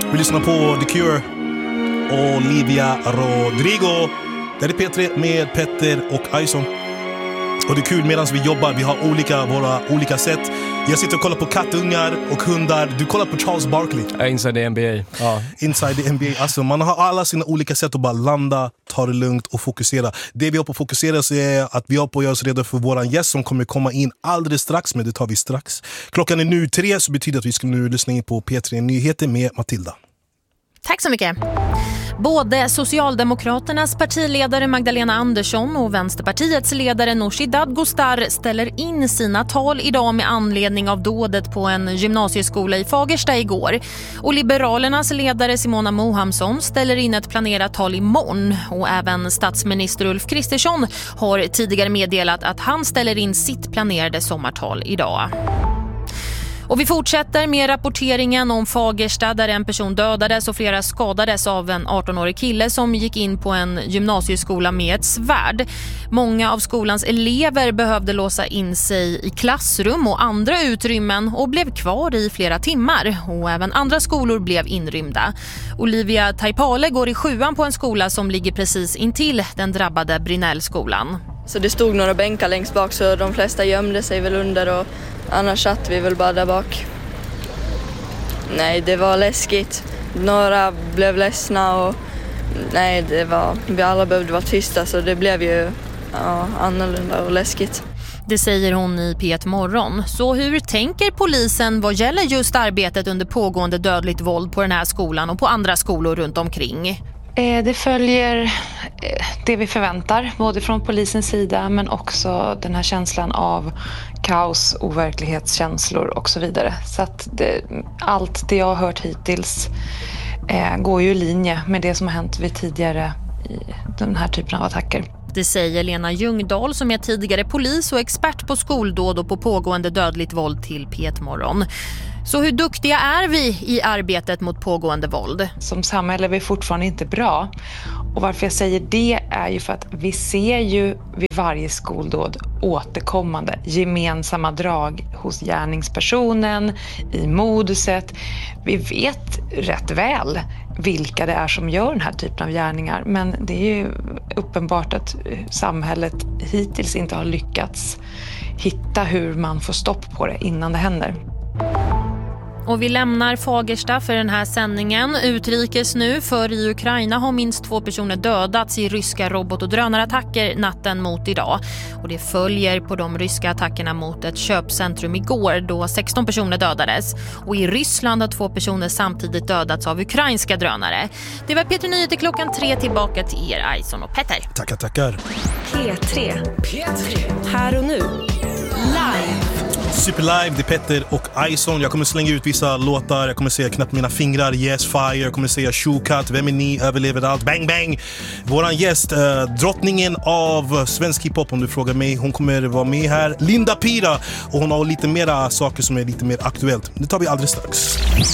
Vi lyssnar på The Cure, Olivia Rodrigo. Det är P3 med Petter och Ison. Och det är kul medan vi jobbar. Vi har våra olika sätt. Jag sitter och kollar på kattungar och hundar. Du kollar på Charles Barkley. Inside the NBA. Ja. Inside the NBA. Alltså, man har alla sina olika sätt att bara landa, ta det lugnt och fokusera. Det vi har på att fokusera så är att vi har på att göra oss redo för våran gäst som kommer komma in alldeles strax. Men det tar vi strax. Klockan är nu 3, så betyder att vi ska nu lyssna in på P3 Nyheter med Matilda. Tack så mycket. Både Socialdemokraternas partiledare Magdalena Andersson och Vänsterpartiets ledare Nooshi Dadgostar ställer in sina tal idag med anledning av dådet på en gymnasieskola i Fagersta igår. Och Liberalernas ledare Simona Mohamsson ställer in ett planerat tal imorgon. Och även statsminister Ulf Kristersson har tidigare meddelat att han ställer in sitt planerade sommartal idag. Och vi fortsätter med rapporteringen om Fagersta där en person dödades och flera skadades av en 18-årig kille som gick in på en gymnasieskola med ett svärd. Många av skolans elever behövde låsa in sig i klassrum och andra utrymmen och blev kvar i flera timmar. Och även andra skolor blev inrymda. Olivia Taipale går i 7:an på en skola som ligger precis intill den drabbade Brinellskolan. Så det stod några bänkar längst bak så de flesta gömde sig väl under och annars satt vi väl bara där bak. Nej, det var läskigt. Några blev ledsna och nej, vi alla behövde vara tysta så det blev ju annorlunda och läskigt. Det säger hon i P1 Morgon. Så hur tänker polisen vad gäller just arbetet under pågående dödligt våld på den här skolan och på andra skolor runt omkring? Det följer det vi förväntar, både från polisens sida men också den här känslan av kaos, overklighetskänslor och så vidare. Så att allt det jag har hört hittills går ju i linje med det som har hänt vid tidigare i den här typen av attacker. Det säger Lena Ljungdahl som är tidigare polis och expert på skoldåd och på pågående dödligt våld till P1 Morgon. Så hur duktiga är vi i arbetet mot pågående våld? Som samhälle är vi fortfarande inte bra. Och varför jag säger det är ju för att vi ser ju vid varje skoldåd återkommande gemensamma drag hos gärningspersonen, i moduset. Vi vet rätt väl vilka det är som gör den här typen av gärningar. Men det är ju uppenbart att samhället hittills inte har lyckats hitta hur man får stopp på det innan det händer. Och vi lämnar Fagersta för den här sändningen. Utrikes nu, för i Ukraina har minst 2 personer dödats i ryska robot- och drönarattacker natten mot idag. Och det följer på de ryska attackerna mot ett köpcentrum igår då 16 personer dödades. Och i Ryssland har 2 personer samtidigt dödats av ukrainska drönare. Det var P3 Nyheter klockan 3, tillbaka till er, Ison och Petter. Tackar. P3. Här och nu. Live. Superlive, det är Petter och Ison. Jag kommer slänga ut vissa låtar. Jag kommer säga knappt mina fingrar, Yes Fire. Jag kommer säga Shoecut, Vem är ni, Överlever allt, Bang Bang. Våran gäst, drottningen av svensk hiphop om du frågar mig. Hon kommer vara med här, Linda Pira. Och hon har lite mera saker som är lite mer aktuellt. Det tar vi alldeles strax.